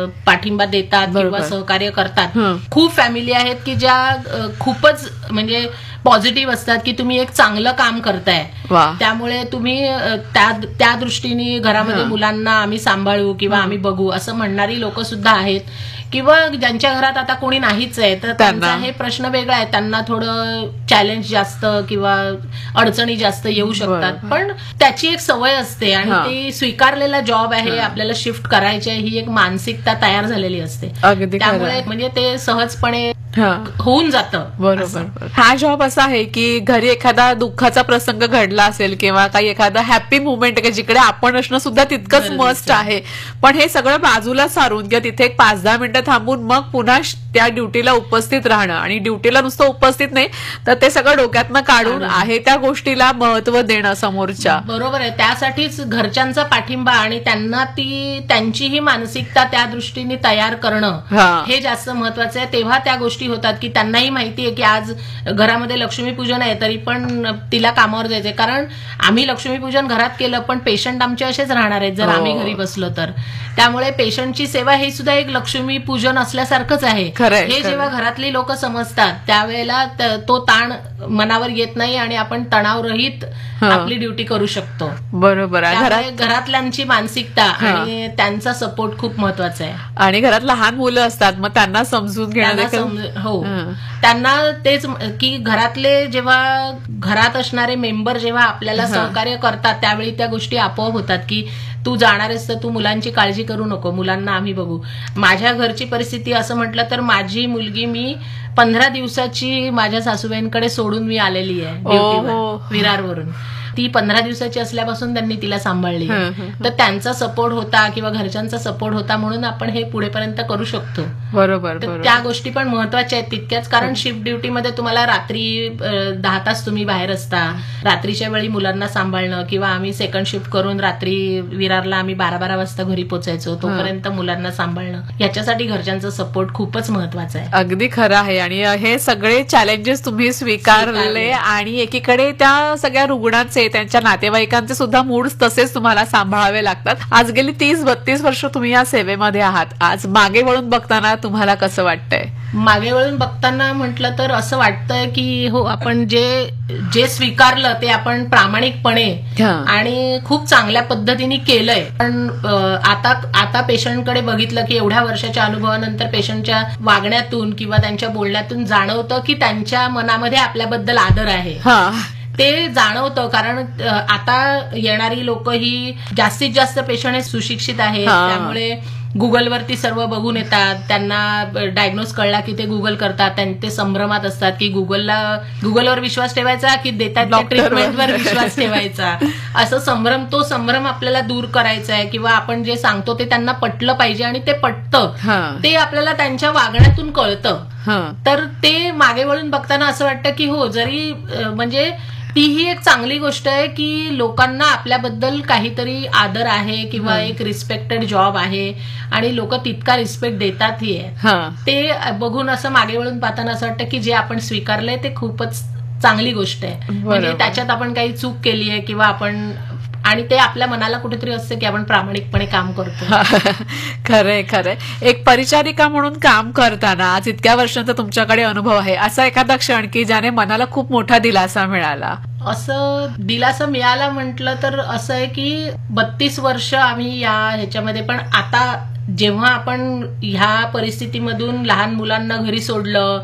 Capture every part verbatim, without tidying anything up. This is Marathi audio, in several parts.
पाठिंबा देतात किंवा सहकार्य करतात. खूप फॅमिली आहेत की ज्या खूपच म्हणजे पॉझिटिव्ह असतात की तुम्ही एक चांगलं काम करताय, त्यामुळे तुम्ही त्या त्या दृष्टीने घरामध्ये मुलांना आम्ही सांभाळू किंवा आम्ही बघू असं म्हणणारी लोक सुद्धा आहेत. किंवा ज्यांच्या घरात आता कोणी नाहीच आहे तर त्यांचा हे प्रश्न वेगळा आहे, त्यांना थोडं चॅलेंज जास्त किंवा अडचणी जास्त येऊ शकतात, पण त्याची एक सवय असते आणि ती स्वीकारलेला जॉब आहे, आपल्याला शिफ्ट करायची आहे ही एक मानसिकता तयार झालेली असते, त्यामुळे म्हणजे ते सहजपणे होऊन जातं. बरोबर. हा जॉब असा आहे की घरी एखादा दुःखाचा प्रसंग घडला असेल किंवा काही एखादा हॅपी मुवमेंट आहे जिकडे आपण असणं सुद्धा तितकंच मस्ट आहे, पण हे सगळं बाजूला सारून किंवा तिथे एक पाच दहा मिनिटं थांबून मग पुन्हा त्या ड्युटीला उपस्थित राहणं आणि ड्युटीला नुसतं उपस्थित नाही तर ते सगळं डोक्यातनं काढून आहे त्या गोष्टीला महत्व देणं समोरच्या. बरोबर आहे. त्यासाठीच घरच्यांचा पाठिंबा आणि त्यांना ती त्यांचीही मानसिकता त्या दृष्टीने तयार करणं हे जास्त महत्वाचं आहे. तेव्हा त्या गोष्टी होतात की त्यांनाही माहिती आहे की आज घरामध्ये लक्ष्मीपूजन आहे तरी पण तिला कामावर जायचंय, कारण आम्ही लक्ष्मीपूजन घरात केलं पण पेशंट आमचे असेच राहणार आहेत जर आम्ही घरी बसलो तर. त्यामुळे पेशंटची सेवा हे सुद्धा एक लक्ष्मी पूजन असल्यासारखंच आहे. हे जेव्हा घरातली लोक समजतात त्यावेळेला तो ताण मनावर येत नाही आणि आपण तणावरहित आपली ड्युटी करू शकतो. बरोबर आहे. घरातल्यांची मानसिकता आणि त्यांचा सपोर्ट खूप महत्वाचा आहे. आणि घरात लहान मुलं असतात मग त्यांना समजून घेणं, हो त्यांना तेच की घरातले जेव्हा घरात असणारे मेंबर जेव्हा आपल्याला सहकार्य करतात त्यावेळी त्या गोष्टी आपोआप होतात की तू जाणार आहेस तर तू मुलांची काळजी करू नको, मुलांना आम्ही बघू. माझ्या घरची परिस्थिती असं म्हटलं तर माझी मुलगी मी पंधरा दिवसाची माझ्या सासूबाईंकडे सोडून मी आलेली आहे ड्युटीवर विरारवरून. ती पंधरा दिवसाची असल्यापासून त्यांनी तिला सांभाळली, तर त्यांचा सपोर्ट होता किंवा घरच्यांचा सपोर्ट होता म्हणून आपण हे पुढेपर्यंत करू शकतो. बरोबर. तर त्या गोष्टी पण महत्वाच्या आहेत तितक्याच, कारण शिफ्ट ड्युटीमध्ये तुम्हाला रात्री दहा तास तुम्ही बाहेर असता, रात्रीच्या वेळी मुलांना सांभाळणं किंवा आम्ही सेकंड शिफ्ट करून रात्री विरारला आम्ही बारा बारा वाजता घरी पोचायचो, तोपर्यंत मुलांना सांभाळणं याच्यासाठी घरच्यांचा सपोर्ट खूपच महत्वाचा आहे. अगदी खरं आहे. आणि हे सगळे चॅलेंजेस तुम्ही स्वीकारले आणि एकीकडे त्या सगळ्या रुग्णांचे त्यांच्या नातेवाईकांचे सुद्धा मूड तसेच तुम्हाला सांभाळावे लागतात. आज गेली तीस बत्तीस वर्ष तुम्ही या सेवेमध्ये आहात. आज मागे वळून बघताना तुम्हाला कसं वाटतंय? मागे वळून बघताना म्हटलं तर असं वाटतंय की हो आपण जे जे स्वीकारलं ते आपण प्रामाणिकपणे आणि खूप चांगल्या पद्धतीने केलंय. पण आता आता पेशंटकडे बघितलं की एवढ्या वर्षाच्या अनुभवानंतर पेशंटच्या वागण्यातून किंवा त्यांच्या बोलण्यातून जाणवतं की त्यांच्या मनामध्ये आपल्याबद्दल आदर आहे, ते जाणवतं. कारण आता येणारी लोक ही जास्तीत जास्त पेशंट हे सुशिक्षित आहेत, त्यामुळे गुगलवरती सर्व बघून येतात, त्यांना डायग्नोज कळला की ते गुगल करतात, ते संभ्रमात असतात की गुगलला गुगलवर विश्वास ठेवायचा की देतात त्या ट्रीटमेंटवर विश्वास ठेवायचा, असं संभ्रम तो संभ्रम आपल्याला दूर करायचा आहे किंवा आपण जे सांगतो ते त्यांना पटलं पाहिजे आणि ते पटतं, ते आपल्याला त्यांच्या वागण्यातून कळतं. तर ते मागे वळून बघताना असं वाटतं की हो जरी म्हणजे तीही एक चांगली गोष्ट आहे की लोकांना आपल्याबद्दल काहीतरी आदर आहे किंवा एक रिस्पेक्टेड जॉब आहे आणि लोक तितका रिस्पेक्ट देतातही आहे. ते बघून असं मागे वळून पाहताना असं वाटतं की जे आपण स्वीकारलंय ते खूपच चांगली गोष्ट आहे. म्हणजे त्याच्यात आपण काही चूक केली आहे किंवा आपण आणि ते आपल्या मनाला कुठेतरी असतं की आपण प्रामाणिकपणे काम करतो. खरंय खरंय. एक परिचारिका म्हणून काम करताना आज इतक्या वर्षांचा तुमच्याकडे अनुभव आहे, असा एखादा क्षण की ज्याने मनाला खूप मोठा दिलासा मिळाला? असं दिलासा मिळाला म्हटलं तर असं आहे की बत्तीस वर्ष आम्ही या ह्याच्यामध्ये, पण आता जेव्हा आपण ह्या परिस्थितीमधून लहान मुलांना घरी सोडलं,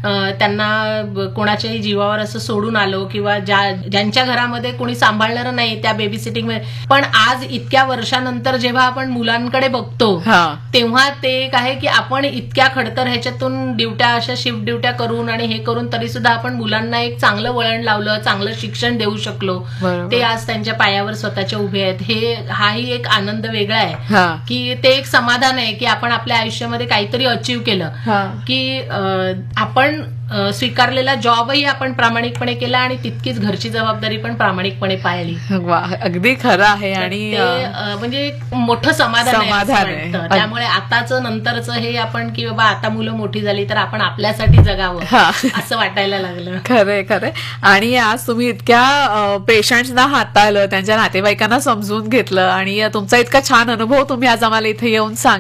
त्यांना कोणाच्याही जीवावर असं सोडून आलो किंवा ज्या ज्यांच्या घरामध्ये कोणी सांभाळणारं नाही त्या बेबी सिटिंग मध्ये, पण आज इतक्या वर्षानंतर जेव्हा आपण मुलांकडे बघतो तेव्हा ते एक आहे की आपण इतक्या खडतर ह्याच्यातून ड्युट्या अशा शिफ्ट ड्युट्या करून आणि हे करून तरी सुद्धा आपण मुलांना एक चांगलं वळण लावलं, चांगलं शिक्षण देऊ शकलो, ते आज त्यांच्या पायावर स्वतःच्या उभे आहेत. हे हाही एक आनंद वेगळा आहे की ते एक समाधान आहे की आपण आपल्या आयुष्यामध्ये काहीतरी अचीव्ह केलं, की आपण स्वीकारलेला जॉबही आपण प्रामाणिकपणे केला आणि तितकीच घरची जबाबदारी पण प्रामाणिकपणे पाळली. अगदी खरं आहे. आणि म्हणजे मोठं समाधान आहे. त्यामुळे आताच नंतरच हे आपण की बाबा आता मुलं मोठी झाली तर आपण आपल्यासाठी जगावं असं वाटायला लागलं. खरंय खरंय. आणि आज तुम्ही इतक्या पेशंट्सना हाताळलं, त्यांच्या नातेवाईकांना समजून घेतलं आणि तुमचा इतका छान अनुभव तुम्ही आज आम्हाला इथे येऊन सांग